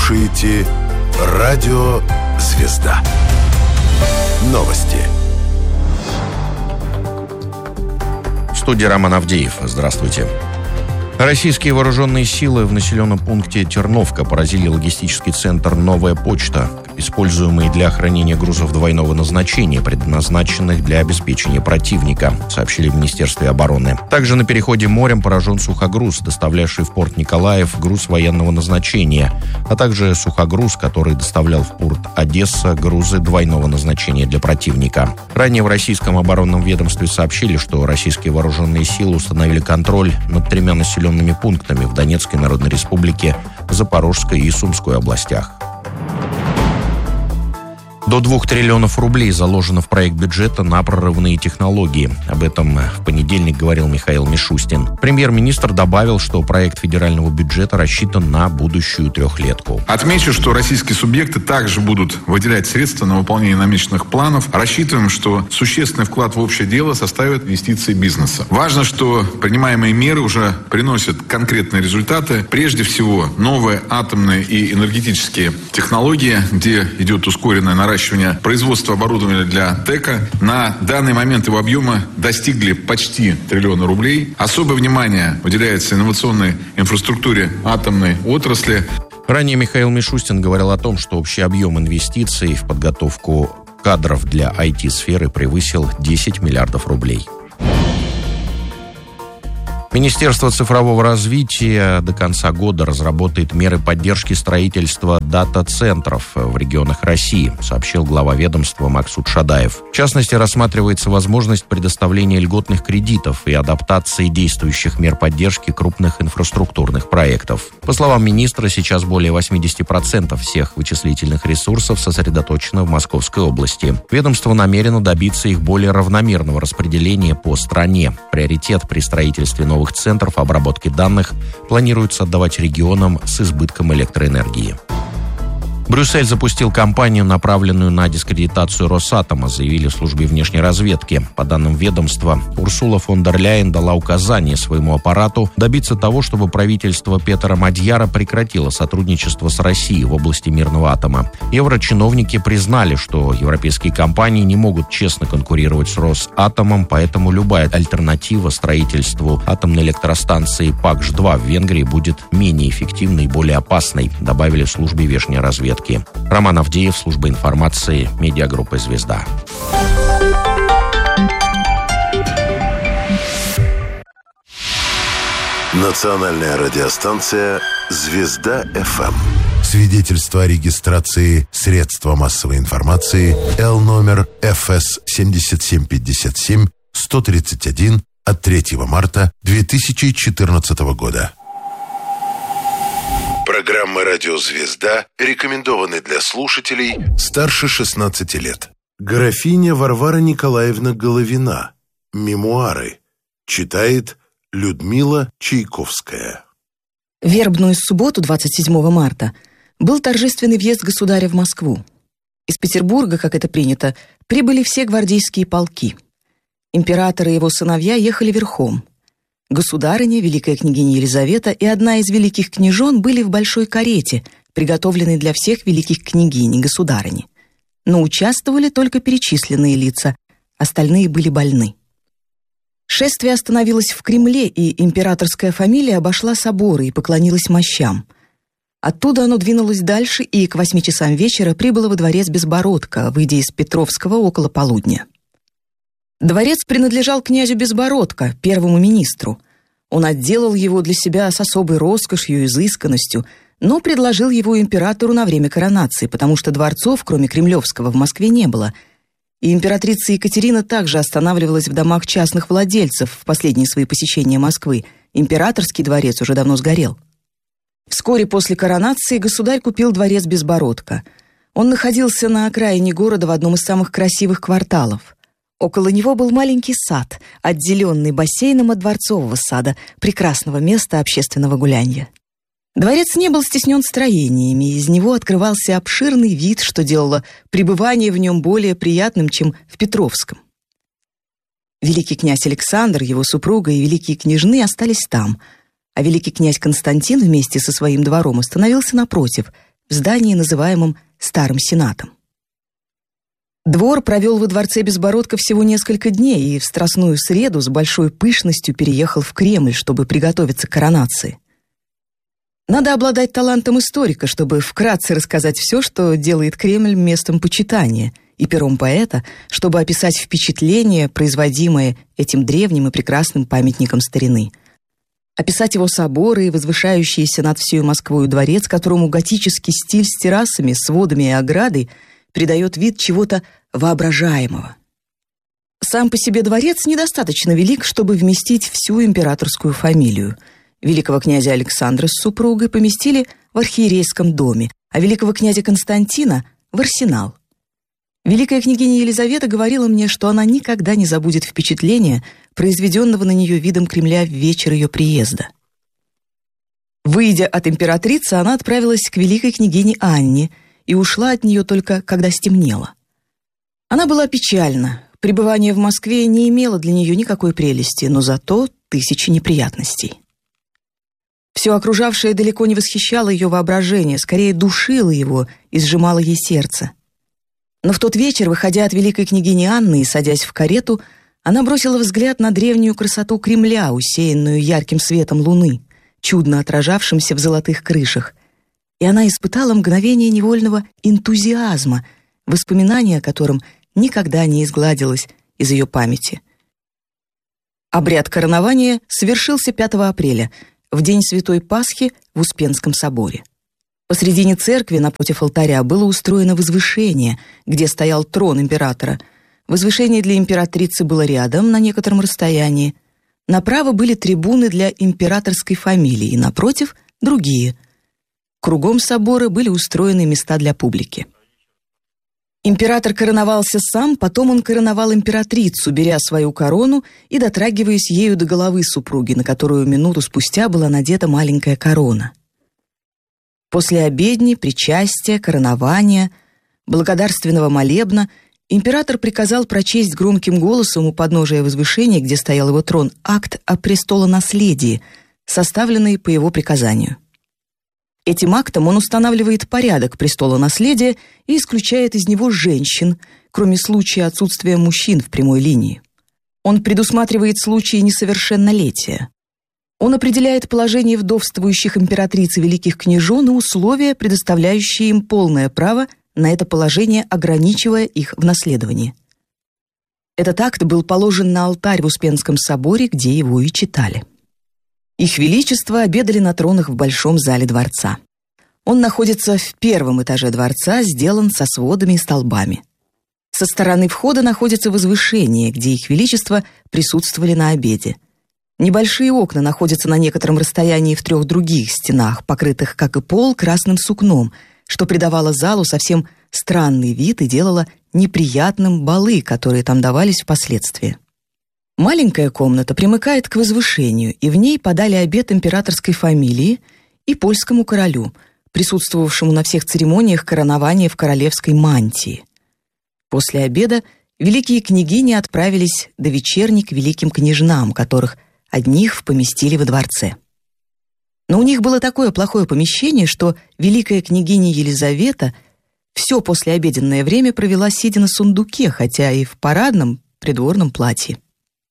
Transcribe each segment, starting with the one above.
слушаете «Радио Звезда». Новости. В студии Роман Авдеев. Здравствуйте. Российские вооруженные силы в населенном пункте Терновка поразили логистический центр «Новая почта», используемый для хранения грузов двойного назначения, предназначенных для обеспечения противника, сообщили в Министерстве обороны. Также на переходе морем поражен сухогруз, доставлявший в порт Николаев груз военного назначения, а также сухогруз, который доставлял в порт Одесса грузы двойного назначения для противника. Ранее в российском оборонном ведомстве сообщили, что российские вооруженные силы установили контроль над 3 населенными пунктами в Донецкой Народной Республике, Запорожской и Сумской областях. До 2 триллионов рублей заложено в проект бюджета на прорывные технологии. Об этом в понедельник говорил Михаил Мишустин. Премьер-министр добавил, что проект федерального бюджета рассчитан на будущую трехлетку. Отмечу, что российские субъекты также будут выделять средства на выполнение намеченных планов. Рассчитываем, что существенный вклад в общее дело составят инвестиции бизнеса. Важно, что принимаемые меры уже приносят конкретные результаты. Прежде всего, новые атомные и энергетические технологии, где идет ускоренное наращивание производства оборудования для ТЭКа. На данный момент его объемы достигли почти триллиона рублей. Особое внимание уделяется инновационной инфраструктуре атомной отрасли. Ранее Михаил Мишустин говорил о том, что общий объем инвестиций в подготовку кадров для IT-сферы превысил 10 миллиардов рублей. Министерство цифрового развития до конца года разработает меры поддержки строительства дата-центров в регионах России, сообщил глава ведомства Максут Шадаев. В частности, рассматривается возможность предоставления льготных кредитов и адаптации действующих мер поддержки крупных инфраструктурных проектов. По словам министра, сейчас более 80% всех вычислительных ресурсов сосредоточено в Московской области. Ведомство намерено добиться их более равномерного распределения по стране. Приоритет при строительстве новых центров обработки данных планируется отдавать регионам с избытком электроэнергии. Брюссель запустил кампанию, направленную на дискредитацию Росатома, заявили в службе внешней разведки. По данным ведомства, Урсула фон дер Ляйен дала указание своему аппарату добиться того, чтобы правительство Петера Мадьяра прекратило сотрудничество с Россией в области мирного атома. Еврочиновники признали, что европейские компании не могут честно конкурировать с Росатомом, поэтому любая альтернатива строительству атомной электростанции Пакш-2 в Венгрии будет менее эффективной и более опасной, добавили в службе внешней разведки. Роман Авдеев, служба информации, медиагруппа «Звезда». Национальная радиостанция «Звезда-ФМ». Свидетельство о регистрации средства массовой информации Л-номер ФС 7757-131 от 3 марта 2014 года. Программа «Радио Звезда» рекомендованы для слушателей старше 16 лет. Графиня Варвара Николаевна Головина. Мемуары. Читает Людмила Чайковская. В вербную субботу, 27 марта, был торжественный въезд государя в Москву. Из Петербурга, как это принято, прибыли все гвардейские полки. Император и его сыновья ехали верхом. Государыня, великая княгиня Елизавета и одна из великих княжон были в большой карете, приготовленной для всех великих княгинь и государыни. Но участвовали только перечисленные лица, остальные были больны. Шествие остановилось в Кремле, и императорская фамилия обошла соборы и поклонилась мощам. Оттуда оно двинулось дальше и к 8 часам вечера прибыло во дворец Безбородко, выйдя из Петровского около полудня. Дворец принадлежал князю Безбородко, первому министру. Он отделал его для себя с особой роскошью и изысканностью, но предложил его императору на время коронации, потому что дворцов, кроме Кремлевского, в Москве не было. И императрица Екатерина также останавливалась в домах частных владельцев в последние свои посещения Москвы. Императорский дворец уже давно сгорел. Вскоре после коронации государь купил дворец Безбородко. Он находился на окраине города в одном из самых красивых кварталов. Около него был маленький сад, отделенный бассейном от дворцового сада, прекрасного места общественного гулянья. Дворец не был стеснен строениями, из него открывался обширный вид, что делало пребывание в нем более приятным, чем в Петровском. Великий князь Александр, его супруга и великие княжны остались там, а великий князь Константин вместе со своим двором остановился напротив, в здании, называемом Старым Сенатом. Двор провел во дворце Безбородко всего несколько дней и в Страстную среду с большой пышностью переехал в Кремль, чтобы приготовиться к коронации. Надо обладать талантом историка, чтобы вкратце рассказать все, что делает Кремль местом почитания, и пером поэта, чтобы описать впечатление, производимое этим древним и прекрасным памятником старины. Описать его соборы и возвышающийся над всей Москвой дворец, которому готический стиль с террасами, сводами и оградой придает вид чего-то воображаемого. Сам по себе дворец недостаточно велик, чтобы вместить всю императорскую фамилию. Великого князя Александра с супругой поместили в архиерейском доме, а великого князя Константина — в арсенал. Великая княгиня Елизавета говорила мне, что она никогда не забудет впечатления, произведенного на нее видом Кремля в вечер ее приезда. Выйдя от императрицы, она отправилась к великой княгине Анне и ушла от нее только когда стемнело. Она была печальна. Пребывание в Москве не имело для нее никакой прелести, но зато тысячи неприятностей. Все окружавшее далеко не восхищало ее воображение, скорее душило его и сжимало ей сердце. Но в тот вечер, выходя от великой княгини Анны и садясь в карету, она бросила взгляд на древнюю красоту Кремля, усеянную ярким светом луны, чудно отражавшимся в золотых крышах, и она испытала мгновение невольного энтузиазма, воспоминание о котором никогда не изгладилось из ее памяти. Обряд коронования совершился 5 апреля, в день Святой Пасхи в Успенском соборе. Посредине церкви, напротив алтаря, было устроено возвышение, где стоял трон императора. Возвышение для императрицы было рядом, на некотором расстоянии. Направо были трибуны для императорской фамилии, и напротив — другие. Кругом собора были устроены места для публики. Император короновался сам, потом он короновал императрицу, беря свою корону и дотрагиваясь ею до головы супруги, на которую минуту спустя была надета маленькая корона. После обедни, причастия, коронования, благодарственного молебна император приказал прочесть громким голосом у подножия возвышения, где стоял его трон, акт о престолонаследии, составленный по его приказанию. Этим актом он устанавливает порядок престолонаследия и исключает из него женщин, кроме случая отсутствия мужчин в прямой линии. Он предусматривает случаи несовершеннолетия. Он определяет положение вдовствующих императриц и великих княжон и условия, предоставляющие им полное право на это положение, ограничивая их в наследовании. Этот акт был положен на алтарь в Успенском соборе, где его и читали. Их Величество обедали на тронах в большом зале дворца. Он находится в первом этаже дворца, сделан со сводами и столбами. Со стороны входа находится возвышение, где Их Величество присутствовали на обеде. Небольшие окна находятся на некотором расстоянии в 3 других стенах, покрытых, как и пол, красным сукном, что придавало залу совсем странный вид и делало неприятным балы, которые там давались впоследствии. Маленькая комната примыкает к возвышению, и в ней подали обед императорской фамилии и польскому королю, присутствовавшему на всех церемониях коронования в королевской мантии. После обеда великие княгини отправились до вечерни к великим княжнам, которых одних поместили во дворце. Но у них было такое плохое помещение, что великая княгиня Елизавета все послеобеденное время провела сидя на сундуке, хотя и в парадном придворном платье.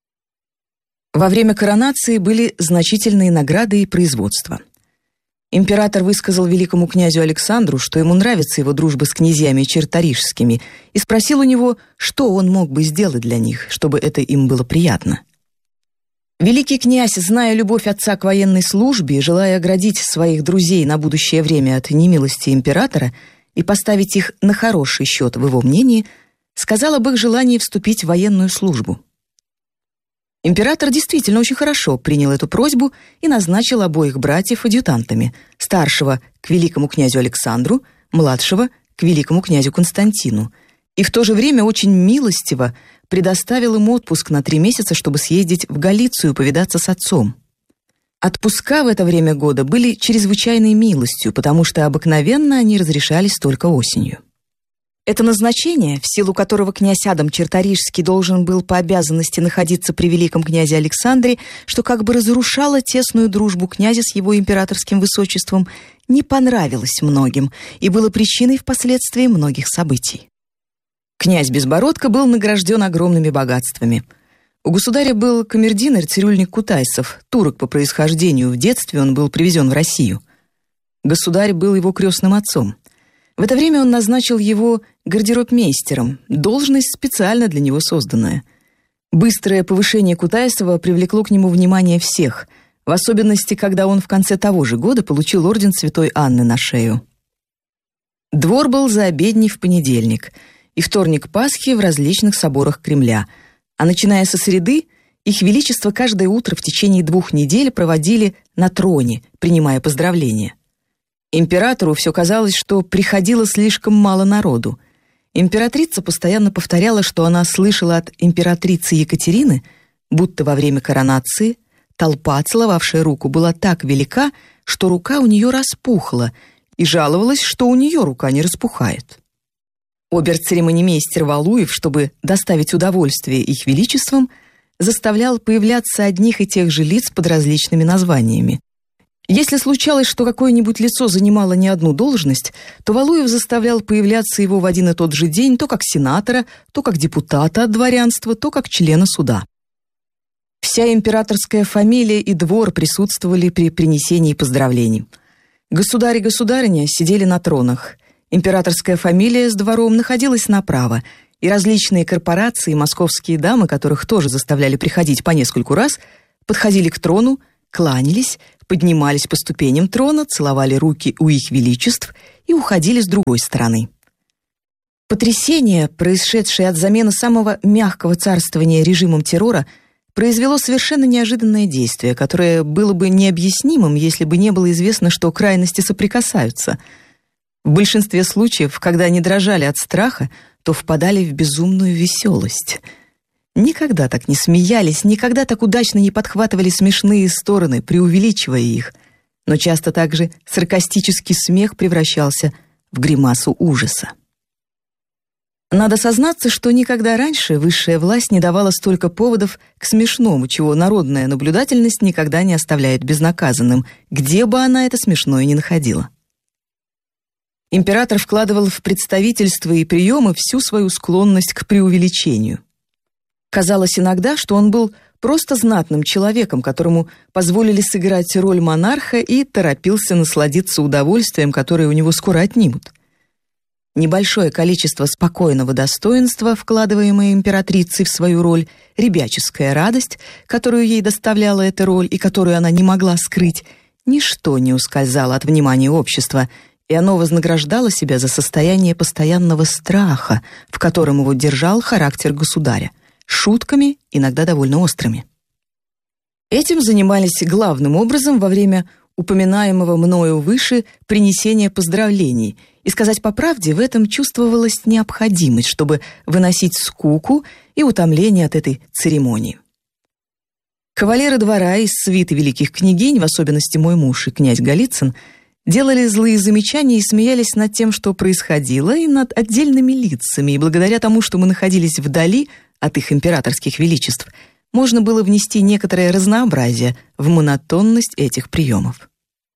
Во время коронации были значительные награды и производства. Император высказал великому князю Александру, что ему нравится его дружба с князьями черторижскими, и спросил у него, что он мог бы сделать для них, чтобы это им было приятно. Великий князь, зная любовь отца к военной службе, желая оградить своих друзей на будущее время от немилости императора и поставить их на хороший счет в его мнении, сказал об их желании вступить в военную службу. Император действительно очень хорошо принял эту просьбу и назначил обоих братьев адъютантами, старшего к великому князю Александру, младшего к великому князю Константину, и в то же время очень милостиво предоставил им отпуск на 3 месяца, чтобы съездить в Галицию повидаться с отцом. Отпуска в это время года были чрезвычайной милостью, потому что обыкновенно они разрешались только осенью. Это назначение, в силу которого князь Адам Черторижский должен был по обязанности находиться при великом князе Александре, что как бы разрушало тесную дружбу князя с его императорским высочеством, не понравилось многим и было причиной впоследствии многих событий. Князь Безбородко был награжден огромными богатствами. У государя был камердинер-цирюльник Кутайсов, турок по происхождению, в детстве он был привезен в Россию. Государь был его крестным отцом. В это время он назначил его гардеробмейстером, должность специально для него созданная. Быстрое повышение Кутайсова привлекло к нему внимание всех, в особенности, когда он в конце того же года получил орден Святой Анны на шею. Двор был за обедней в понедельник и вторник Пасхи в различных соборах Кремля, а начиная со среды, их величество каждое утро в течение 2 недель проводили на троне, принимая поздравления. Императору все казалось, что приходило слишком мало народу. Императрица постоянно повторяла, что она слышала от императрицы Екатерины, будто во время коронации толпа, целовавшая руку, была так велика, что рука у нее распухла, и жаловалась, что у нее рука не распухает. Обер-церемонимейстер Валуев, чтобы доставить удовольствие их величествам, заставлял появляться одних и тех же лиц под различными названиями. Если случалось, что какое-нибудь лицо занимало не одну должность, то Валуев заставлял появляться его в один и тот же день то как сенатора, то как депутата от дворянства, то как члена суда. Вся императорская фамилия и двор присутствовали при принесении поздравлений. Государь и государыня сидели на тронах. Императорская фамилия с двором находилась направо, и различные корпорации, московские дамы, которых тоже заставляли приходить по нескольку раз, подходили к трону, кланялись, поднимались по ступеням трона, целовали руки у их величеств и уходили с другой стороны. Потрясение, происшедшее от замены самого мягкого царствования режимом террора, произвело совершенно неожиданное действие, которое было бы необъяснимым, если бы не было известно, что крайности соприкасаются. В большинстве случаев, когда они дрожали от страха, то впадали в безумную веселость. Никогда так не смеялись, никогда так удачно не подхватывали смешные стороны, преувеличивая их. Но часто также саркастический смех превращался в гримасу ужаса. Надо сознаться, что никогда раньше высшая власть не давала столько поводов к смешному, чего народная наблюдательность никогда не оставляет безнаказанным, где бы она это смешное ни находила. Император вкладывал в представительство и приемы всю свою склонность к преувеличению. Казалось иногда, что он был просто знатным человеком, которому позволили сыграть роль монарха и торопился насладиться удовольствием, которое у него скоро отнимут. Небольшое количество спокойного достоинства, вкладываемое императрицей в свою роль, ребяческая радость, которую ей доставляла эта роль и которую она не могла скрыть, ничто не ускользало от внимания общества, и оно вознаграждало себя за состояние постоянного страха, в котором его держал характер государя, шутками, иногда довольно острыми. Этим занимались главным образом во время упоминаемого мною выше принесения поздравлений, и, сказать по правде, в этом чувствовалась необходимость, чтобы выносить скуку и утомление от этой церемонии. Кавалеры двора из свиты великих княгинь, в особенности мой муж и князь Голицын, делали злые замечания и смеялись над тем, что происходило, и над отдельными лицами, и благодаря тому, что мы находились вдали от их императорских величеств, можно было внести некоторое разнообразие в монотонность этих приемов.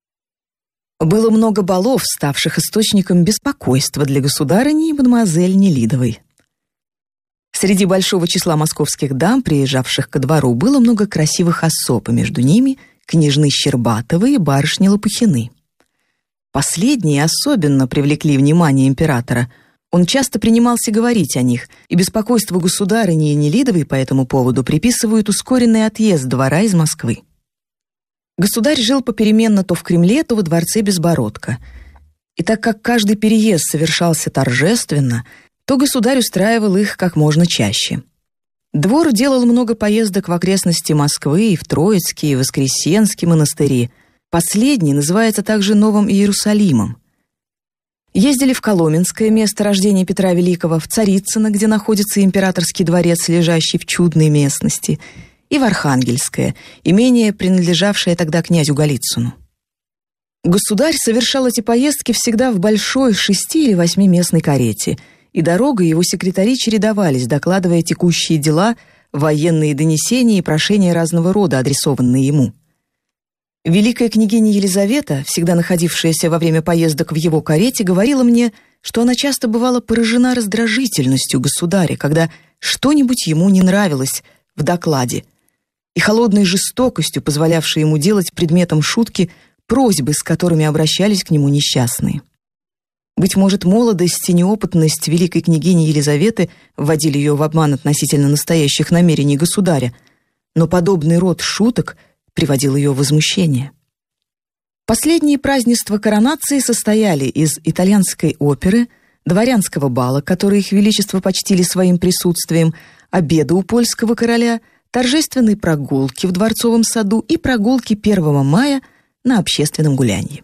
Было много балов, ставших источником беспокойства для государыни и мадемуазель Нелидовой. Среди большого числа московских дам, приезжавших ко двору, было много красивых особ, и между ними княжны Щербатовы и барышни Лопухины. Последние особенно привлекли внимание императора. Он часто принимался говорить о них, и беспокойство государыни и Нелидовой по этому поводу приписывают ускоренный отъезд двора из Москвы. Государь жил попеременно то в Кремле, то во дворце Безбородко. И так как каждый переезд совершался торжественно, то государь устраивал их как можно чаще. Двор делал много поездок в окрестности Москвы и в Троицкий, и Воскресенский монастыри. Последний называется также Новым Иерусалимом. Ездили в Коломенское, место рождения Петра Великого, в Царицыно, где находится императорский дворец, лежащий в чудной местности, и в Архангельское, имение, принадлежавшее тогда князю Голицыну. Государь совершал эти поездки всегда в большой 6- или 8-местной карете, и дорогой его секретари чередовались, докладывая текущие дела, военные донесения и прошения разного рода, адресованные ему. Великая княгиня Елизавета, всегда находившаяся во время поездок в его карете, говорила мне, что она часто бывала поражена раздражительностью государя, когда что-нибудь ему не нравилось в докладе, и холодной жестокостью, позволявшей ему делать предметом шутки просьбы, с которыми обращались к нему несчастные. Быть может, молодость и неопытность великой княгини Елизаветы вводили ее в обман относительно настоящих намерений государя, но подобный род шуток приводил ее в возмущение. Последние празднества коронации состояли из итальянской оперы, дворянского бала, который их величество почтили своим присутствием, обеда у польского короля, торжественной прогулки в Дворцовом саду и прогулки 1 мая на общественном гулянье.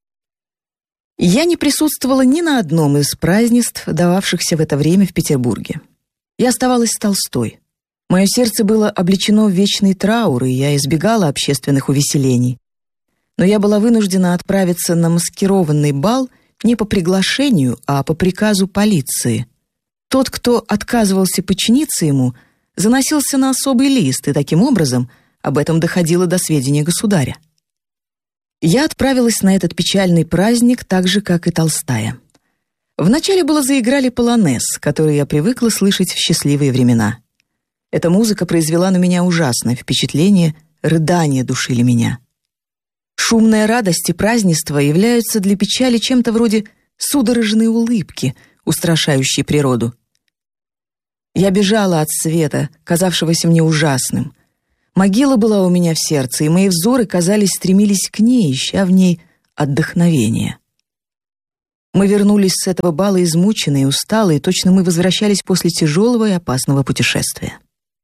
Я не присутствовала ни на одном из празднеств, дававшихся в это время в Петербурге. Я оставалась с Толстой. Мое сердце было облечено в вечный траур, и я избегала общественных увеселений. Но я была вынуждена отправиться на маскированный бал не по приглашению, а по приказу полиции. Тот, кто отказывался подчиниться ему, заносился на особый лист, и таким образом об этом доходило до сведения государя. Я отправилась на этот печальный праздник так же, как и Толстая. Вначале было заиграли полонез, который я привыкла слышать в счастливые времена. Эта музыка произвела на меня ужасное впечатление, рыдания душили меня. Шумная радость и празднество являются для печали чем-то вроде судорожной улыбки, устрашающей природу. Я бежала от света, казавшегося мне ужасным. Могила была у меня в сердце, и мои взоры, казались, стремились к ней, ища в ней отдохновения. Мы вернулись с этого бала измученные и усталые, точно мы возвращались после тяжелого и опасного путешествия.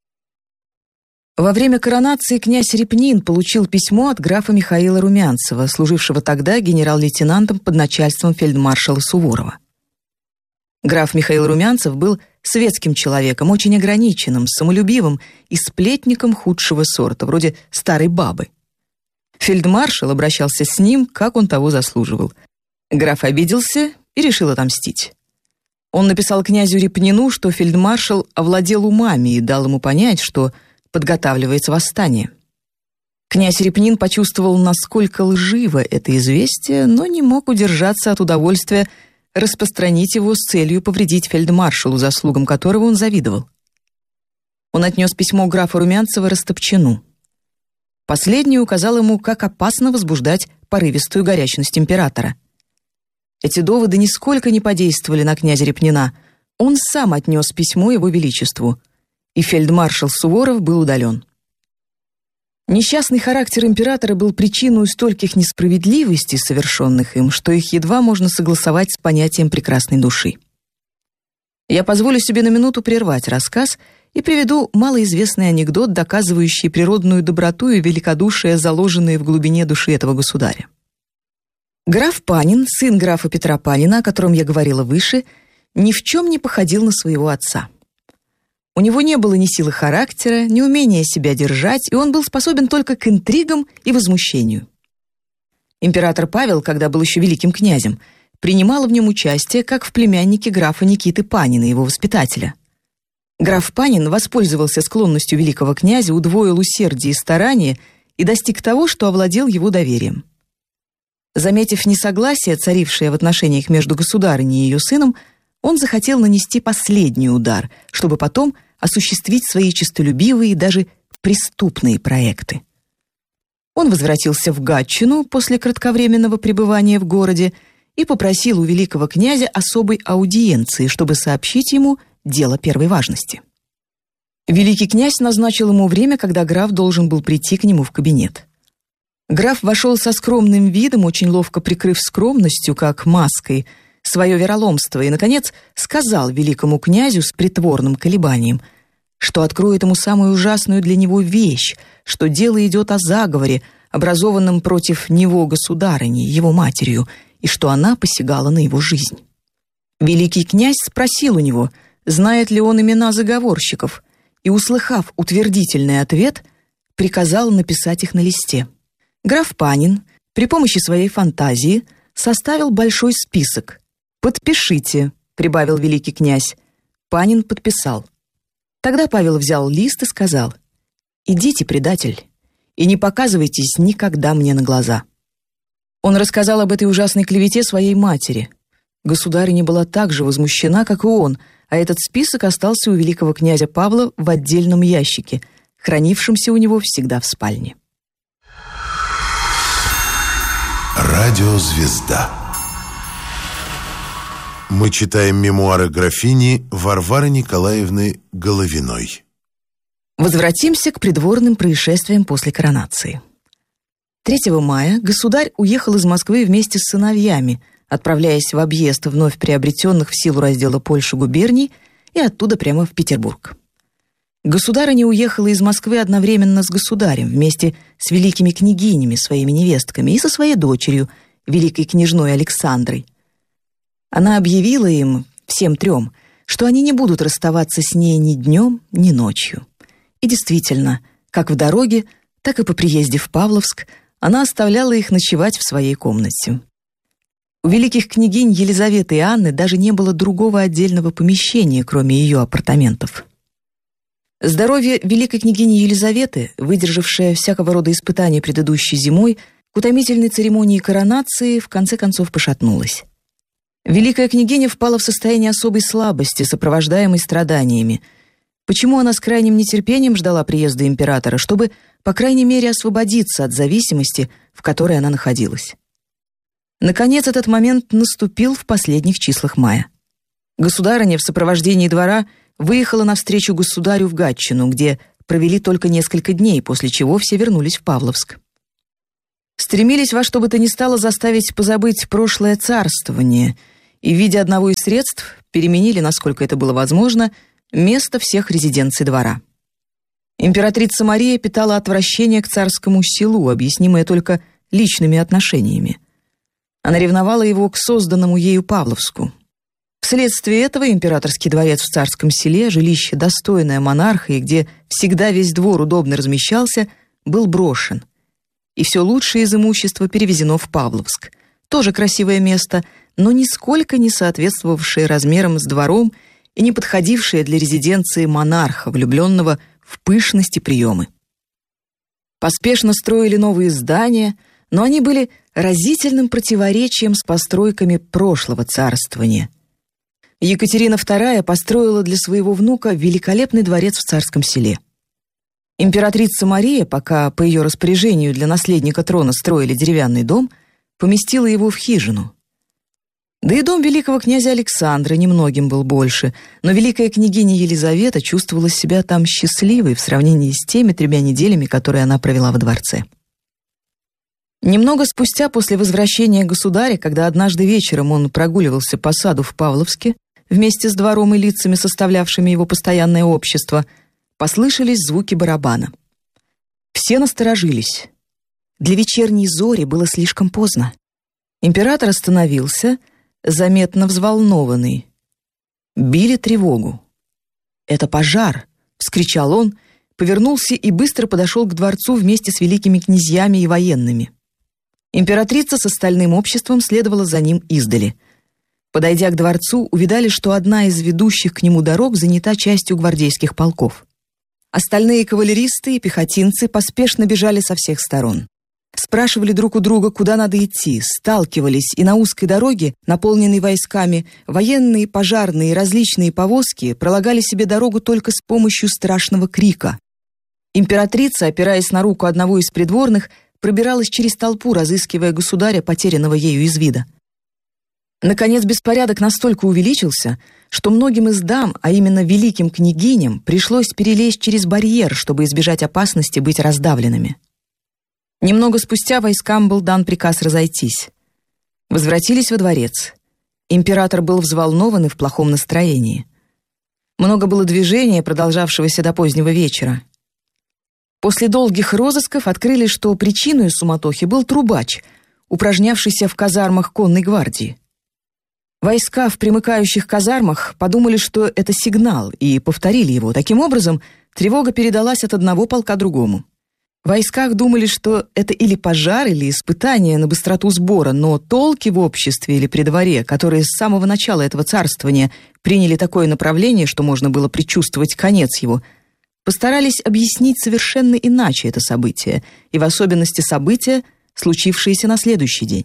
Во время коронации князь Репнин получил письмо от графа Михаила Румянцева, служившего тогда генерал-лейтенантом под начальством фельдмаршала Суворова. Граф Михаил Румянцев был светским человеком, очень ограниченным, самолюбивым и сплетником худшего сорта, вроде старой бабы. Фельдмаршал обращался с ним, как он того заслуживал. Граф обиделся и решил отомстить. Он написал князю Репнину, что фельдмаршал овладел умами и дал ему понять, что подготавливается восстание. Князь Репнин почувствовал, насколько лживо это известие, но не мог удержаться от удовольствия распространить его с целью повредить фельдмаршалу, заслугам которого он завидовал. Он отнес письмо графа Румянцева Растопчину. Последний указал ему, как опасно возбуждать порывистую горячность императора. Эти доводы нисколько не подействовали на князя Репнина. Он сам отнес письмо его величеству, и фельдмаршал Суворов был удален. Несчастный характер императора был причиной стольких несправедливостей, совершенных им, что их едва можно согласовать с понятием прекрасной души. Я позволю себе на минуту прервать рассказ и приведу малоизвестный анекдот, доказывающий природную доброту и великодушие, заложенные в глубине души этого государя. Граф Панин, сын графа Петра Панина, о котором я говорила выше, ни в чем не походил на своего отца. У него не было ни силы характера, ни умения себя держать, и он был способен только к интригам и возмущению. Император Павел, когда был еще великим князем, принимал в нем участие, как в племяннике графа Никиты Панина, его воспитателя. Граф Панин воспользовался склонностью великого князя, удвоил усердие и старание и достиг того, что овладел его доверием. Заметив несогласие, царившее в отношениях между государыней и ее сыном, он захотел нанести последний удар, чтобы потом осуществить свои честолюбивые и даже преступные проекты. Он возвратился в Гатчину после кратковременного пребывания в городе и попросил у великого князя особой аудиенции, чтобы сообщить ему дело первой важности. Великий князь назначил ему время, когда граф должен был прийти к нему в кабинет. Граф вошел со скромным видом, очень ловко прикрыв скромностью, как маской, свое вероломство и, наконец, сказал великому князю с притворным колебанием, что откроет ему самую ужасную для него вещь, что дело идет о заговоре, образованном против него государыней, его матерью, и что она посягала на его жизнь. Великий князь спросил у него, знает ли он имена заговорщиков, и, услыхав утвердительный ответ, приказал написать их на листе. Граф Панин при помощи своей фантазии составил большой список. «Подпишите», — прибавил великий князь. Панин подписал. Тогда Павел взял лист и сказал: «Идите, предатель, и не показывайтесь никогда мне на глаза». Он рассказал об этой ужасной клевете своей матери. Государыня была так же возмущена, как и он, а этот список остался у великого князя Павла в отдельном ящике, хранившемся у него всегда в спальне. Радиозвезда. Мы читаем мемуары графини Варвары Николаевны Головиной. Возвратимся к придворным происшествиям после коронации. 3 мая государь уехал из Москвы вместе с сыновьями, отправляясь в объезд вновь приобретенных в силу раздела Польши губерний и оттуда прямо в Петербург. Государыня уехала из Москвы одновременно с государем, вместе с великими княгинями, своими невестками, и со своей дочерью, великой княжной Александрой. Она объявила им, всем трем, что они не будут расставаться с ней ни днем, ни ночью. И действительно, как в дороге, так и по приезде в Павловск она оставляла их ночевать в своей комнате. У великих княгинь Елизаветы и Анны даже не было другого отдельного помещения, кроме ее апартаментов. Здоровье великой княгини Елизаветы, выдержавшее всякого рода испытания предыдущей зимой, к утомительной церемонии коронации в конце концов пошатнулось. Великая княгиня впала в состояние особой слабости, сопровождаемой страданиями. Почему она с крайним нетерпением ждала приезда императора, чтобы, по крайней мере, освободиться от зависимости, в которой она находилась. Наконец, этот момент наступил в последних числах мая. Государыня в сопровождении двора выехала навстречу государю в Гатчину, где провели только несколько дней, после чего все вернулись в Павловск. Стремились во что бы то ни стало заставить позабыть прошлое царствование, и в виде одного из средств переменили, насколько это было возможно, место всех резиденций двора. Императрица Мария питала отвращение к царскому селу, объяснимое только личными отношениями. Она ревновала его к созданному ею Павловску. Вследствие этого императорский дворец в Царском селе, жилище достойное монарха и где всегда весь двор удобно размещался, был брошен. И все лучшее из имущества перевезено в Павловск. Тоже красивое место, но нисколько не соответствовавшее размерам с двором и не подходившее для резиденции монарха, влюбленного в пышность и приемы. Поспешно строили новые здания, но они были разительным противоречием с постройками прошлого царствования. Екатерина II построила для своего внука великолепный дворец в Царском селе. Императрица Мария, пока по ее распоряжению для наследника трона строили деревянный дом, поместила его в хижину. Да и дом великого князя Александра немногим был больше, но великая княгиня Елизавета чувствовала себя там счастливой в сравнении с теми 3 неделями, которые она провела во дворце. Немного спустя после возвращения государя, когда однажды вечером он прогуливался по саду в Павловске вместе с двором и лицами, составлявшими его постоянное общество, послышались звуки барабана. Все насторожились. Для вечерней зори было слишком поздно. Император остановился, заметно взволнованный. Били тревогу. «Это пожар!» — вскричал он, повернулся и быстро подошел к дворцу вместе с великими князьями и военными. Императрица с остальным обществом следовала за ним издали. Подойдя к дворцу, увидали, что одна из ведущих к нему дорог занята частью гвардейских полков. Остальные кавалеристы и пехотинцы поспешно бежали со всех сторон. Спрашивали друг у друга, куда надо идти, сталкивались, и на узкой дороге, наполненной войсками, военные, пожарные и различные повозки пролагали себе дорогу только с помощью страшного крика. Императрица, опираясь на руку одного из придворных, пробиралась через толпу, разыскивая государя, потерянного ею из вида. Наконец, беспорядок настолько увеличился, что многим из дам, а именно великим княгиням, пришлось перелезть через барьер, чтобы избежать опасности быть раздавленными. Немного спустя войскам был дан приказ разойтись. Возвратились во дворец. Император был взволнован и в плохом настроении. Много было движения, продолжавшегося до позднего вечера. После долгих розысков открыли, что причиной суматохи был трубач, упражнявшийся в казармах конной гвардии. Войска в примыкающих казармах подумали, что это сигнал, и повторили его. Таким образом, тревога передалась от одного полка другому. В войсках думали, что это или пожар, или испытание на быстроту сбора, но толки в обществе или при дворе, которые с самого начала этого царствования приняли такое направление, что можно было предчувствовать конец его, постарались объяснить совершенно иначе это событие, и в особенности события, случившиеся на следующий день.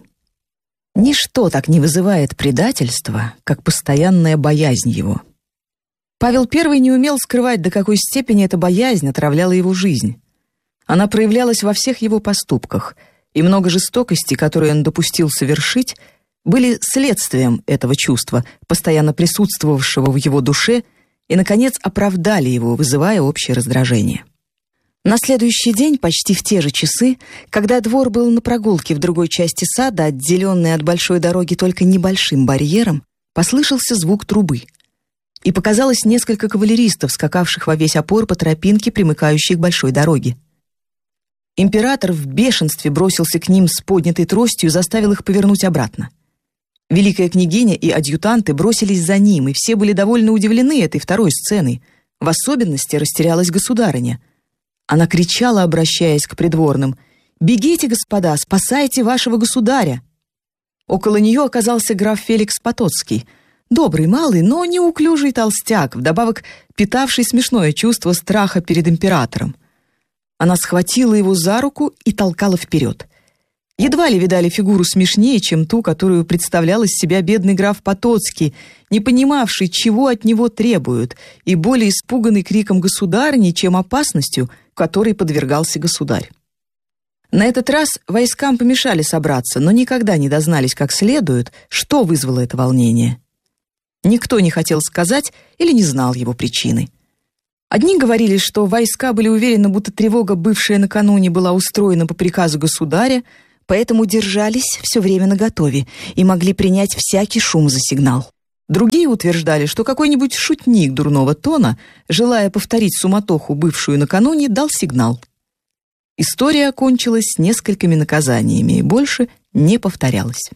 Ничто так не вызывает предательства, как постоянная боязнь его. Павел I не умел скрывать, до какой степени эта боязнь отравляла его жизнь. Она проявлялась во всех его поступках, и много жестокости, которые он допустил совершить, были следствием этого чувства, постоянно присутствовавшего в его душе, и, наконец, оправдали его, вызывая общее раздражение. На следующий день, почти в те же часы, когда двор был на прогулке в другой части сада, отделенный от большой дороги только небольшим барьером, послышался звук трубы. И показалось несколько кавалеристов, скакавших во весь опор по тропинке, примыкающей к большой дороге. Император в бешенстве бросился к ним с поднятой тростью и заставил их повернуть обратно. Великая княгиня и адъютанты бросились за ним, и все были довольно удивлены этой второй сценой. В особенности растерялась государыня. Она кричала, обращаясь к придворным: «Бегите, господа, спасайте вашего государя!» Около нее оказался граф Феликс Потоцкий, добрый, малый, но неуклюжий толстяк, вдобавок питавший смешное чувство страха перед императором. Она схватила его за руку и толкала вперед. Едва ли видали фигуру смешнее, чем ту, которую представлял из себя бедный граф Потоцкий, не понимавший, чего от него требуют, и более испуганный криком государыни, чем опасностью, которой подвергался государь. На этот раз войскам помешали собраться, но никогда не дознались как следует, что вызвало это волнение. Никто не хотел сказать или не знал его причины. Одни говорили, что войска были уверены, будто тревога, бывшая накануне, была устроена по приказу государя, поэтому держались все время наготове и могли принять всякий шум за сигнал. Другие утверждали, что какой-нибудь шутник дурного тона, желая повторить суматоху, бывшую накануне, дал сигнал. История окончилась несколькими наказаниями и больше не повторялась.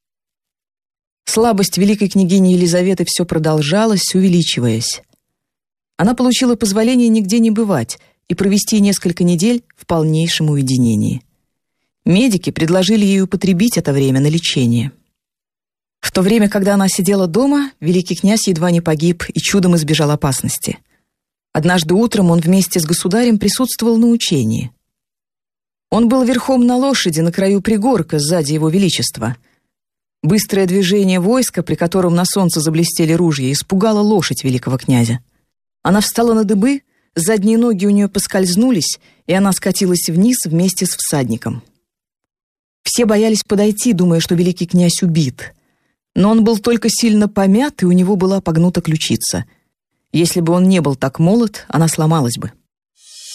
Слабость великой княгини Елизаветы все продолжалась, увеличиваясь. Она получила позволение нигде не бывать и провести несколько недель в полнейшем уединении. Медики предложили ей употребить это время на лечение. В то время, когда она сидела дома, великий князь едва не погиб и чудом избежал опасности. Однажды утром он вместе с государем присутствовал на учении. Он был верхом на лошади на краю пригорка сзади его величества. Быстрое движение войска, при котором на солнце заблестели ружья, испугало лошадь великого князя. Она встала на дыбы, задние ноги у нее поскользнулись, и она скатилась вниз вместе с всадником. Все боялись подойти, думая, что великий князь убит. Но он был только сильно помят, и у него была погнута ключица. Если бы он не был так молод, она сломалась бы.